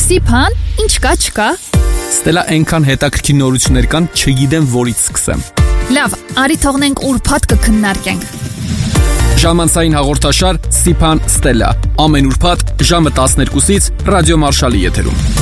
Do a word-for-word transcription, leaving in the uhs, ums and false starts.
Սիփան, ինչ կա չկա։ Ստելա այնքան հետաքրքիր նորություններ կան, չգիտեմ որից սկսեմ։ Լավ, արի թողնենք ուրբաթ կքննարկենք։ Ժամանցային հաղորդաշար Սիփան Ստելա ամեն ուրբաթ ժամը տասներկուսից Ռադիո Մարշալի եթերում։